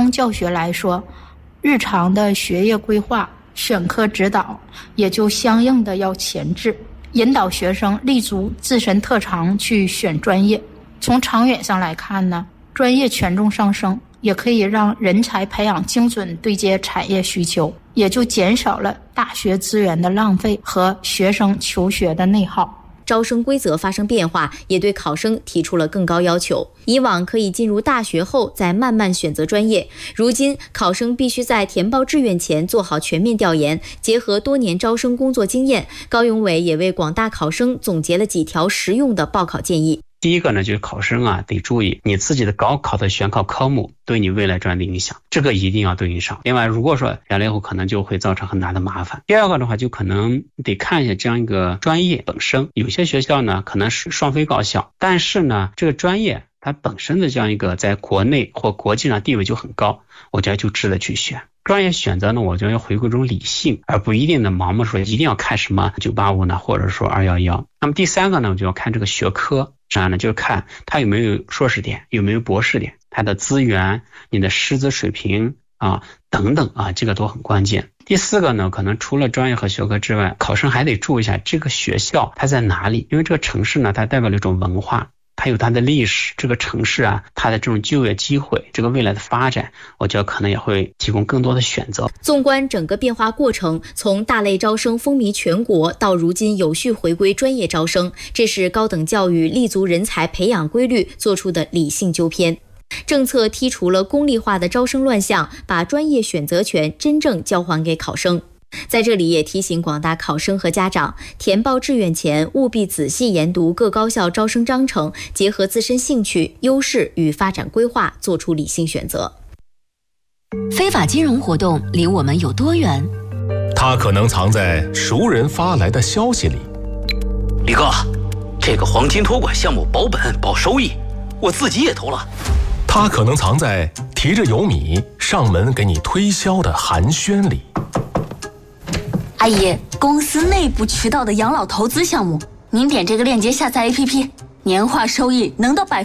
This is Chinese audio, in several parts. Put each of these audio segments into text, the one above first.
中教学来说，日常的学业规划、选科指导也就相应的要前置，引导学生立足自身特长去选专业。从长远上来看呢，专业权重上升，也可以让人才培养精准对接产业需求，也就减少了大学资源的浪费和学生求学的内耗。 招生规则发生变化，也对考生提出了更高要求。以往可以进入大学后再慢慢选择专业，如今考生必须在填报志愿前做好全面调研，结合多年招生工作经验。高永伟也为广大考生总结了几条实用的报考建议。 第一个呢，就是考生得注意你自己的高考的选考科目对你未来专业的影响，这个一定要对应上。另外，如果说原来以后可能就会造成很大的麻烦。第二个的话，就可能得看一下这样一个专业本身，有些学校呢可能是双非高校，但是呢这个专业它本身的这样一个在国内或国际上地位就很高，我觉得就值得去选。专业选择呢，我觉得要回归一种理性，而不一定的盲目说一定要看什么985呢，或者说211。那么第三个呢，我就要看这个学科，这样呢就是看它有没有硕士点，有没有博士点，它的资源、你的师资水平等等这个都很关键。第四个呢，可能除了专业和学科之外，考生还得注意一下这个学校它在哪里，因为这个城市呢，它代表了一种文化。它有它的历史，这个城市它的这种就业机会，这个未来的发展，我觉得可能也会提供更多的选择。 纵观整个变化过程，从大类招生风靡全国到如今有序回归专业招生，这是高等教育立足人才培养规律做出的理性纠偏。政策剔除了功利化的招生乱象，把专业选择权真正交还给考生。在这里也提醒广大考生和家长，填报志愿前务必仔细研读各高校招生章程，结合自身兴趣、优势与发展规划，做出理性选择。 非法金融活动离我们有多远？ 它可能藏在熟人发来的消息里。 李哥，这个黄金托管项目保本保收益，我自己也投了。 它可能藏在提着油米上门给你推销的寒暄里。 阿姨，公司内部渠道的养老投资项目，您点这个链接下载 APP， 年化收益能到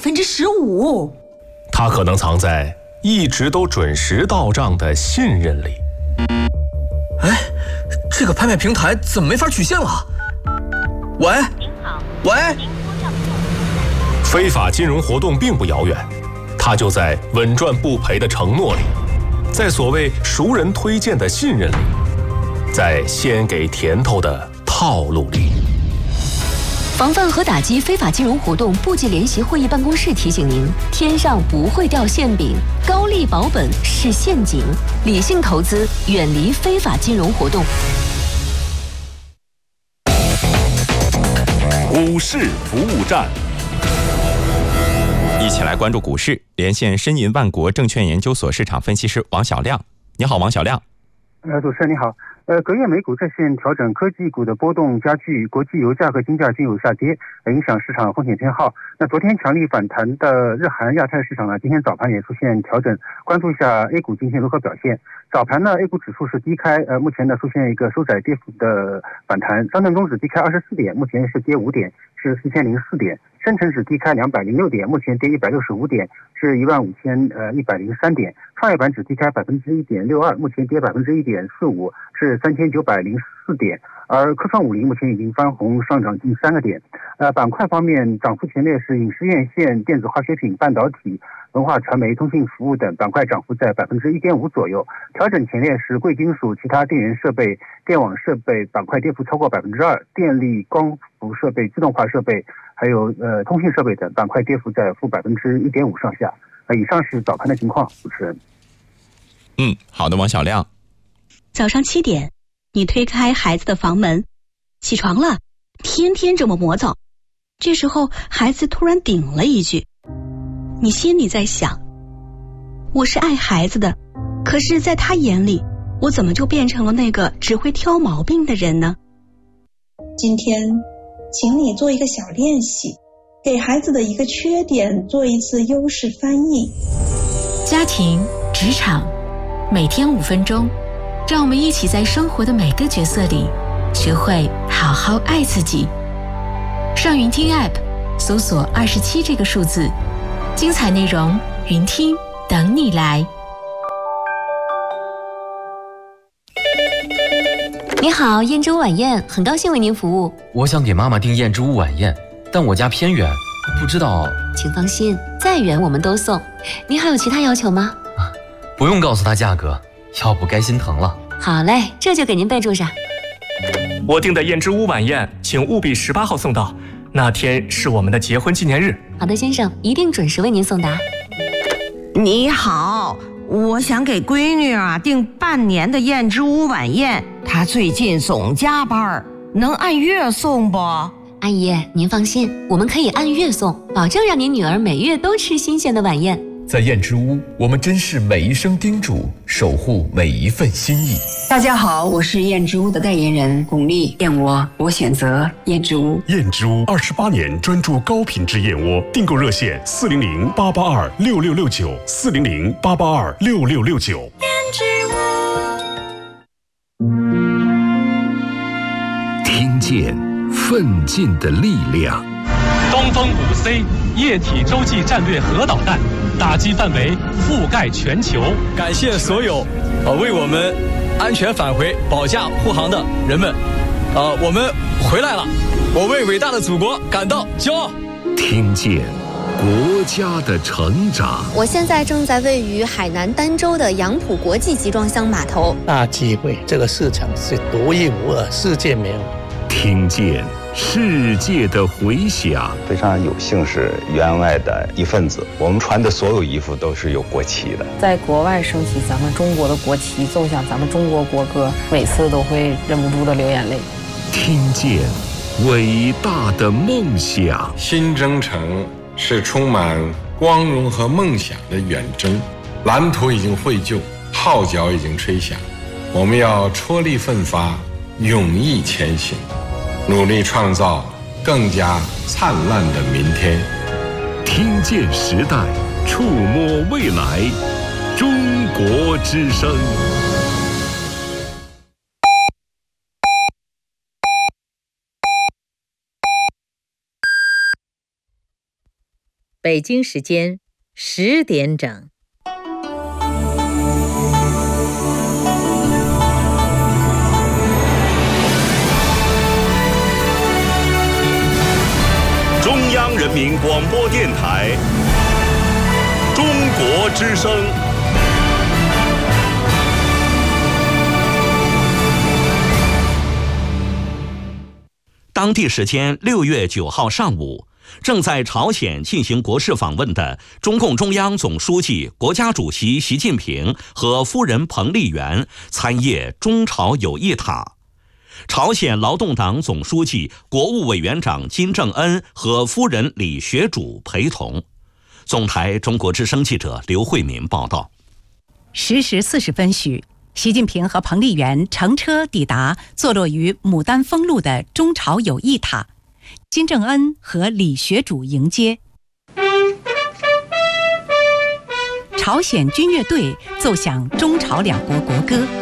15%。 它可能藏在一直都准时到账的信任里。 哎，这个拍卖平台怎么没法取现了？喂，您好，喂。 非法金融活动并不遥远，它就在稳赚不赔的承诺里，在所谓熟人推荐的信任里，在先给甜头的套路里。 防范和打击非法金融活动部际联席会议办公室提醒您：天上不会掉馅饼，高利保本是陷阱，理性投资，远离非法金融活动。 股市服务站，一起来关注股市，连线申银万国证券研究所市场分析师王小亮。你好，王小亮。 主持人你好。隔夜美股再现调整，科技股的波动加剧，国际油价和金价均有下跌，影响市场风险偏好。那昨天强力反弹的日韩亚太市场呢，今天早盘也出现调整，关注一下 A 股今天如何表现。早盘呢 A 股指数是低开，目前呢出现一个收窄跌幅的反弹，上证综指低开24点，目前是跌5点，是4004点。深成指低开206点，目前跌165点，是15103点。创业板指低开1.62%，目前跌1.45%，是3904点。而科创50目前已经翻红，上涨近3个点。板块方面，涨幅前列是影视院线、电子化学品、半导体、文化传媒、通信服务等板块，涨幅在1.5%左右。调整前列是贵金属、其他电源设备、电网设备板块，跌幅超过2%，电力、光伏设备、自动化设备还有通信设备等板块跌幅在负1.5%上下。以上是早盘的情况，主持人。 好的，王小亮。 早上7点，你推开孩子的房门，起床了，天天这么磨蹭。这时候孩子突然顶了一句，你心里在想，我是爱孩子的，可是在他眼里，我怎么就变成了那个只会挑毛病的人呢？ 今天请你做一个小练习，给孩子的一个缺点做一次优势翻译。 家庭、职场，每天5分钟，让我们一起在生活的每个角色里学会好好爱自己。上云听 App 搜索27这个数字，精彩内容云听等你来。 你好，燕之屋晚宴，很高兴为您服务。 我想给妈妈订燕之屋晚宴，但我家偏远，不知道。 请放心，再远我们都送。您还有其他要求吗？ 不用告诉她价格，要不该心疼了。 好嘞，这就给您备注上。 我订的燕之屋晚宴，请务必18号送到，那天是我们的结婚纪念日。 好的，先生，一定准时为您送达。 你好，我想给闺女订半年的燕之屋晚宴，她最近总加班，能按月送不？ 阿姨，您放心，我们可以按月送，保证让您女儿每月都吃新鲜的晚宴。 在燕之屋，我们珍视每一声叮嘱，守护每一份心意。 大家好，我是燕之屋的代言人巩俐，燕窝我选择燕之屋。 燕之屋28年专注高品质燕窝，订购热线400-882-6669，400-882-6669。燕之屋， 听见奋进的力量。 东风5C 液体洲际战略核导弹，打击范围覆盖全球。 感谢所有为我们安全返回保驾护航的人们，我们回来了，我为伟大的祖国感到骄傲。 听见国家的成长。 我现在正在位于海南儋州的杨浦国际集装箱码头。 大机会，这个市场是独一无二，世界没有。 听见世界的回响。 非常有幸是员外的一份子，我们穿的所有衣服都是有国旗的。 在国外升起咱们中国的国旗，奏响咱们中国国歌，每次都会忍不住的流眼泪。 听见伟大的梦想。 新征程是充满光荣和梦想的远征，蓝图已经绘就，号角已经吹响，我们要踔厉奋发，勇毅前行，努力创造更加灿烂的明天。 听见时代，触摸未来，中国之声。 北京时间10点整。 中央人民广播电台中国之声。 当地时间6月9号上午，正在朝鲜进行国事访问的中共中央总书记、国家主席习近平和夫人彭丽媛参谒中朝友谊塔。朝鲜劳动党总书记、国务委员长金正恩和夫人李学主陪同。总台中国之声记者刘慧民报道。 10时40分许，习近平和彭丽媛乘车抵达坐落于牡丹峰路的中朝友谊塔，金正恩和李学主迎接。朝鲜军乐队奏响中朝两国国歌。